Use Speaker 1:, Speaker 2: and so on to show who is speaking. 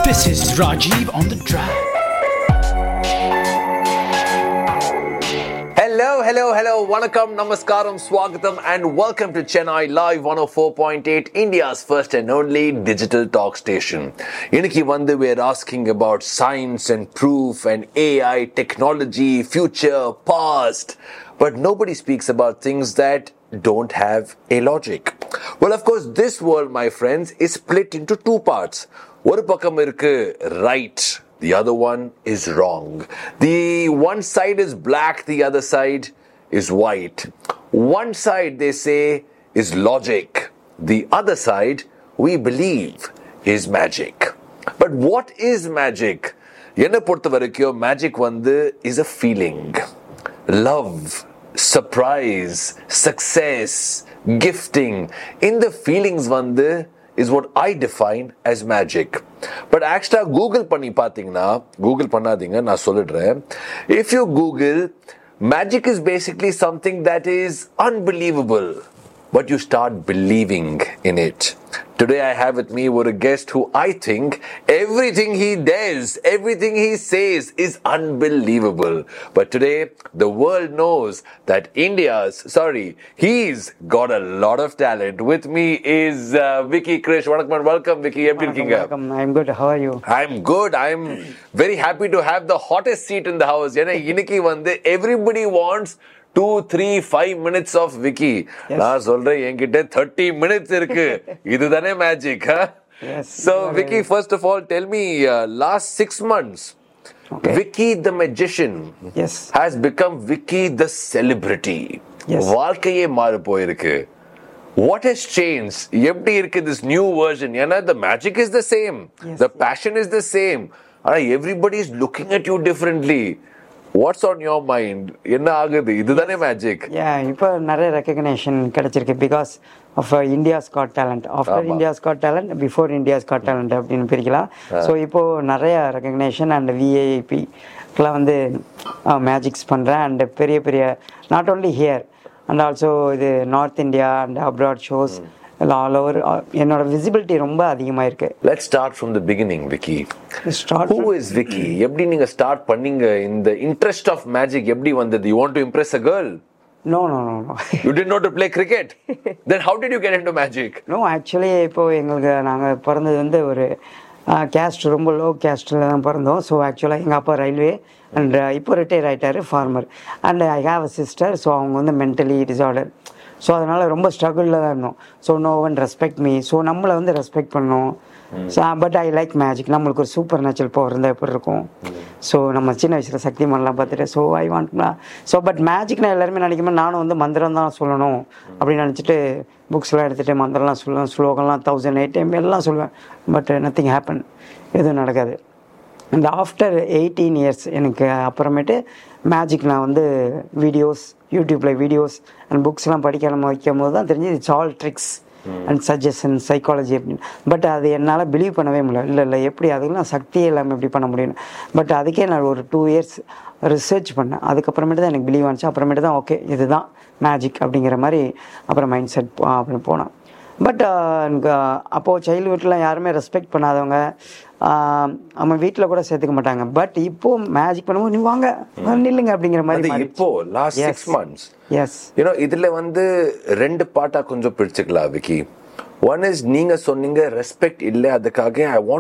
Speaker 1: This is Rajiv on the track.
Speaker 2: Hello, Vanakkam, Namaskaram, Swagatam, and welcome to Chennai Live 104.8, India's first and only digital talk station. Iniki vandu we're asking about science and proof and AI, technology, future, past, but nobody speaks about things that don't have a logic. Well, of course, this world, my friends, is split into two parts. Oru pakkam irukku right, the other one is wrong. The one side is black, the other side is white. One side, they say, is logic. The other side, we believe, is magic. But what is magic? Enna porthavaraikum magic vandu is a feeling. Love, surprise, success, gifting. In the feelings vandu is what I define as magic. But actually Google பண்ணி பாத்தீங்கன்னா, Google பண்ணாதீங்க, நான் சொல்லிடுறேன். If you Google, magic is basically something that is unbelievable, but you start believing in it. Today I have with me a guest who I think everything he does, everything he says is unbelievable. But today the world knows that he's got a lot of talent. With me is Vicky Krish. Welcome Vicky.
Speaker 3: Welcome. I'm good. How are you?
Speaker 2: I'm good. I'm very happy to have the hottest seat in the house. Iniki vande everybody wants 2, 3, 5 minutes of Vicky. நான் சொல்றேன் என்கிட்ட 30 minutes இருக்கு. இதுதானே magic, huh?
Speaker 3: Yes.
Speaker 2: So Vicky, first of all, tell me, last 6 months,
Speaker 3: Okay.
Speaker 2: Vicky the magician
Speaker 3: Yes.
Speaker 2: has become Vicky the celebrity.
Speaker 3: Yes.
Speaker 2: வாழ்க்கையே மாறி போயிருக்கு. What has changed? எப்படி இருக்கு this new version? ஏன்னா the magic is the same.
Speaker 3: Yes.
Speaker 2: The passion is the same. Everybody is looking at you differently. What's on your mind? என்ன ஆகுது? இதுதானே magic.
Speaker 3: இப்போ நிறைய ரெகக்னேஷன் கிடைச்சிருக்கு because of India's God talent. After India's God talent, before India's God talent அப்படின்னு பிரிக்கலாம். So இப்போது நிறைய ரெகக்னேஷன் அண்ட் விஐபிக்கெலாம் வந்து மேஜிக்ஸ் பண்ணுறேன். அண்ட் பெரிய பெரிய not only here and also இது north India and abroad shows all over. என்னோட விசிபிலிட்டி ரொம்ப அதிகமாக இருக்கு.
Speaker 2: Let's start from the beginning, Vicky. Who is Vicky? எப்படி நீங்க ஸ்டார்ட் பண்ணீங்க? இந்த இன்ட்ரெஸ்ட் ஆஃப் மேஜிக் எப்படி வந்தது? You want to impress a girl?
Speaker 3: No.
Speaker 2: You didn't know to play cricket? Then how did you get into magic?
Speaker 3: No, actually இப்போ எங்களுக்கு நாங்கள் பிறந்தது வந்து ஒரு கேஸ்ட், ரொம்ப லோ கேஸ்டில் தான் பிறந்தோம். ஸோ ஆக்சுவலாக எங்கள் அப்பா ரயில்வே அண்ட் இப்போ ரிட்டையர் ஆகிட்டார், farmer. And I have a sister. So அவங்க வந்து மென்டலி டிஸார்டர். ஸோ அதனால் ரொம்ப ஸ்ட்ரகிளில் தான் இருந்தோம். So no one respect me. So நம்மளை வந்து ரெஸ்பெக்ட் பண்ணோம். So but I like magic. நம்மளுக்கு ஒரு சூப்பர் நேச்சுரல் பவர் இருந்தால் எப்படி இருக்கும்? ஸோ நம்ம சின்ன வயசில் சக்திமான்லாம் பார்த்துட்டு ஸோ ஐ வாண்ட்னா. ஸோ பட் மேஜிக்னா எல்லாருமே நினைக்கும்போது நானும் வந்து மந்திரம் தான் சொல்லணும் அப்படின்னு நினச்சிட்டு புக்ஸ்லாம் எடுத்துகிட்டு மந்திரம்லாம் சொல்லுவேன், ஸ்லோகம்லாம் 1008 time எல்லாம் சொல்லுவேன். பட் நத்திங் ஹேப்பன், எதுவும் நடக்காது. அண்ட் ஆஃப்டர் 18 years எனக்கு அப்புறமேட்டு மேஜிக் நான் வந்து வீடியோஸ், யூடியூப்பில் வீடியோஸ் அண்ட் புக்ஸ்லாம் படிக்க வைக்கும் போது தான் தெரிஞ்சு it's all tricks and suggestion, psychology அப்படின்னு. பட் அது என்னால் பிலீவ் பண்ணவே முடியல. இல்லை எப்படி அதுக்கெல்லாம் சக்தியே இல்லாமல் எப்படி பண்ண முடியும்? பட் அதுக்கே நான் ஒரு 2 years ரிசர்ச் பண்ணேன். அதுக்கப்புறமேட்டு தான் எனக்கு பிலீவ் ஆனிச்சு. அப்புறமேட்டு தான் ஓகே இதுதான் மேஜிக் அப்படிங்கிற மாதிரி அப்புறம் மைண்ட் செட் அப்படின்னு போனேன். பட் எனக்கு அப்போது சைல்ட்ஹுட்டில் யாருமே ரெஸ்பெக்ட் பண்ணாதவங்க நம்ம வீட்டில் கூட சேர்த்துக்க மாட்டாங்க. பட் இப்போ மேஜிக் பண்ணும்போது நீ வாங்க நில்லுங்க அப்படிங்கிற மாதிரி.
Speaker 2: இப்போ லாஸ்ட் 6 months
Speaker 3: எஸ்
Speaker 2: இதுல வந்து 2 பார்ட்டா கொஞ்சம் பிரிச்சுக்கலாம் விக்கி. ஒன் இஸ் நீங்க சொன்னீங்க ரெஸ்பெக்ட் இல்லை, அதுக்காக ஐ வாண்ட்